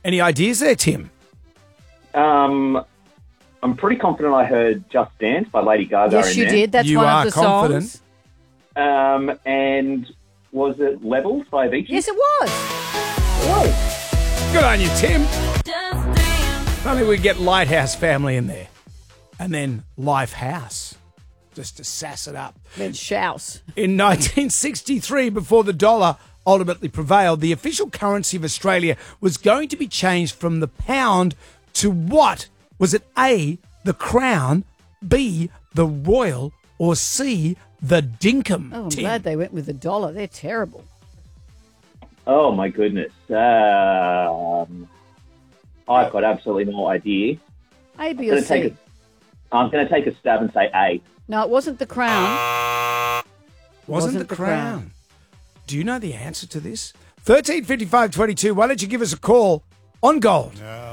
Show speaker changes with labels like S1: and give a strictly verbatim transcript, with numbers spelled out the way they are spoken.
S1: Any ideas there, Tim?
S2: Um, I'm pretty confident I heard Just Dance by Lady Gaga
S3: Yes,
S2: in
S3: you
S2: there.
S3: did. That's
S1: You
S3: one
S1: are
S3: of the
S1: confident.
S3: songs.
S2: Um, and was it Levels by Avicii?
S3: Yes, it was.
S2: Oh,
S1: Good on you, Tim. If only we get Lighthouse Family in there. And then Lifehouse, just to sass it up.
S3: Then Shouse.
S1: In nineteen sixty-three, before the dollar ultimately prevailed, the official currency of Australia was going to be changed from the pound to what? Was it A, the crown, B, the royal, or C, the dinkum?
S3: Oh, I'm
S1: Tim?
S3: glad they went with the dollar. They're terrible.
S2: oh my goodness. Um, I've got absolutely no idea.
S3: A, B,
S2: I'm
S3: or
S2: gonna take
S3: C?
S2: a, I'm going to take a stab and say A.
S3: No, it wasn't the crown.
S1: Wasn't,
S3: Wasn't
S1: the
S3: the
S1: crown.
S3: crown.
S1: Do you know the answer to this? thirteen fifty-five twenty-two. Why don't you give us a call on Gold?